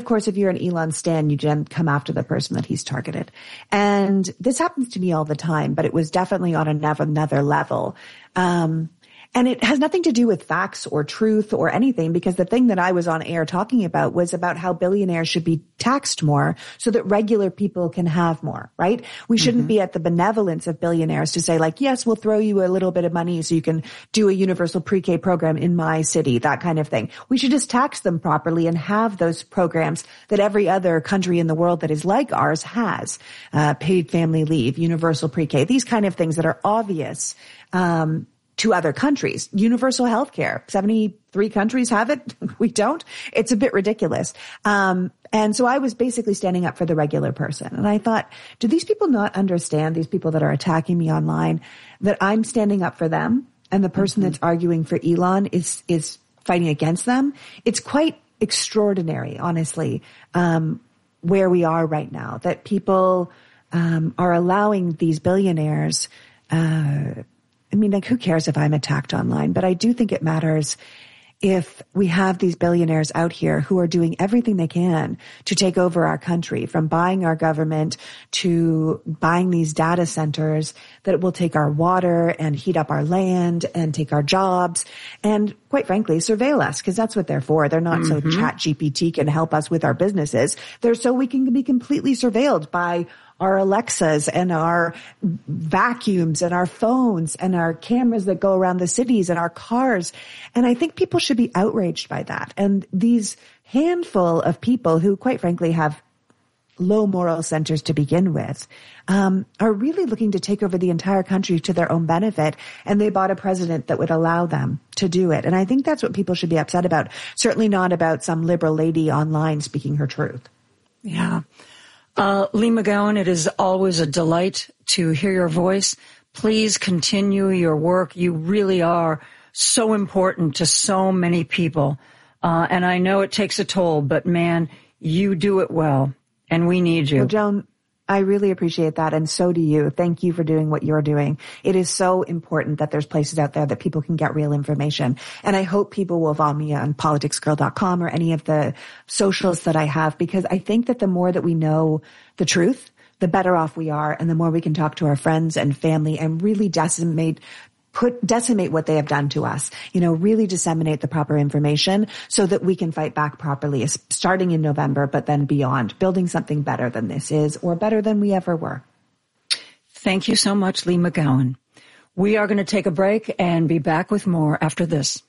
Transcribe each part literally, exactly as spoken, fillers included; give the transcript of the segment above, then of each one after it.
Of course, if you're an Elon stan, you then come after the person that he's targeted. And this happens to me all the time, but it was definitely on another level. Um, And it has nothing to do with facts or truth or anything, because the thing that I was on air talking about was about how billionaires should be taxed more so that regular people can have more, right? We shouldn't mm-hmm. be at the benevolence of billionaires to say like, yes, we'll throw you a little bit of money so you can do a universal pre-K program in my city, that kind of thing. We should just tax them properly and have those programs that every other country in the world that is like ours has. Uh, paid family leave, universal pre-K, these kind of things that are obvious. Um, to other countries. Universal health care. seventy-three countries have it. We don't. It's a bit ridiculous. Um, and so I was basically standing up for the regular person. And I thought, do these people not understand, these people that are attacking me online, that I'm standing up for them and the person mm-hmm. that's arguing for Elon is, is fighting against them? It's quite extraordinary, honestly, um, where we are right now, that people, um, are allowing these billionaires, uh, I mean, like, who cares if I'm attacked online? But I do think it matters if we have these billionaires out here who are doing everything they can to take over our country, from buying our government to buying these data centers that will take our water and heat up our land and take our jobs and, quite frankly, surveil us, because that's what they're for. They're not mm-hmm. so Chat G P T can help us with our businesses. They're so we can be completely surveilled by our Alexas and our vacuums and our phones and our cameras that go around the cities and our cars. And I think people should be outraged by that. And these handful of people who, quite frankly, have low moral centers to begin with, um, are really looking to take over the entire country to their own benefit. And they bought a president that would allow them to do it. And I think that's what people should be upset about. Certainly not about some liberal lady online speaking her truth. Yeah. Uh, Lee McGowan, it is always a delight to hear your voice. Please continue your work. You really are so important to so many people. Uh, and I know it takes a toll, but man, you do it well, and we need you. Well, Joan, I really appreciate that, and so do you. Thank you for doing what you're doing. It is so important that there's places out there that people can get real information. And I hope people will follow me on politics girl dot com or any of the socials that I have, because I think that the more that we know the truth, the better off we are, and the more we can talk to our friends and family and really decimate Put, decimate what they have done to us, you know, really disseminate the proper information so that we can fight back properly, starting in November, but then beyond, building something better than this is, or better than we ever were. Thank you so much, Lee McGowan. We are going to take a break and be back with more after this.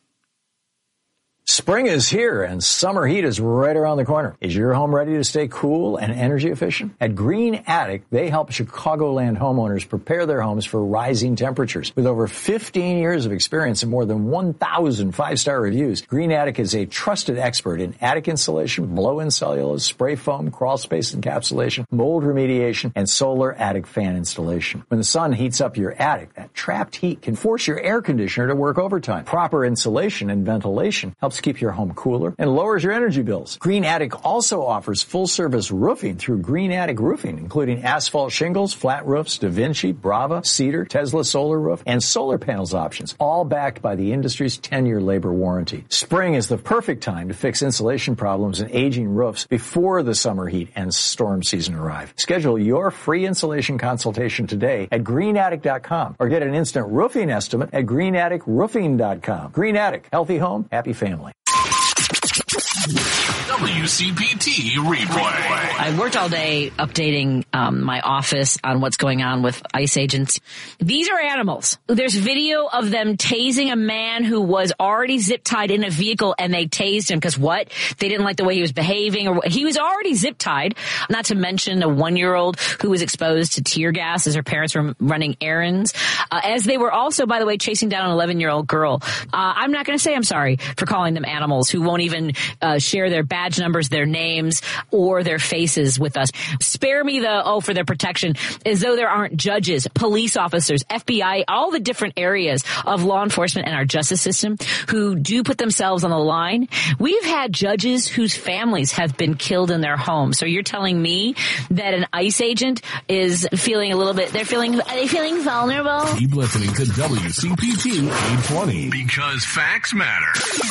Spring is here and summer heat is right around the corner. Is your home ready to stay cool and energy efficient? At Green Attic, they help Chicagoland homeowners prepare their homes for rising temperatures. With over fifteen years of experience and more than one thousand five-star reviews, Green Attic is a trusted expert in attic insulation, blow-in cellulose, spray foam, crawl space encapsulation, mold remediation, and solar attic fan installation. When the sun heats up your attic, that trapped heat can force your air conditioner to work overtime. Proper insulation and ventilation helps keep your home cooler and lowers your energy bills. Green Attic also offers full-service roofing through Green Attic Roofing, including asphalt shingles, flat roofs, Da Vinci, Brava, Cedar, Tesla solar roof, and solar panels options, all backed by the industry's ten-year labor warranty. Spring is the perfect time to fix insulation problems and aging roofs before the summer heat and storm season arrive. Schedule your free insulation consultation today at green attic dot com or get an instant roofing estimate at green attic roofing dot com. Green Attic, healthy home, happy family. W C P T replay. I worked all day updating um, my office on what's going on with ICE agents. These are animals. There's video of them tasing a man who was already zip tied in a vehicle, and they tased him because what? They didn't like the way he was behaving, or he was already zip tied. Not to mention a one-year-old who was exposed to tear gas as her parents were running errands. Uh, as they were also, by the way, chasing down an eleven-year-old girl. Uh, I'm not going to say I'm sorry for calling them animals who won't even uh, share their badge numbers, their names, or their faces with us. Spare me the, oh, for their protection, as though there aren't judges, police officers, F B I, all the different areas of law enforcement and our justice system who do put themselves on the line. We've had judges whose families have been killed in their homes. So you're telling me that an ICE agent is feeling a little bit, they're feeling, are they feeling vulnerable? Keep listening to W C P T eight twenty because facts matter.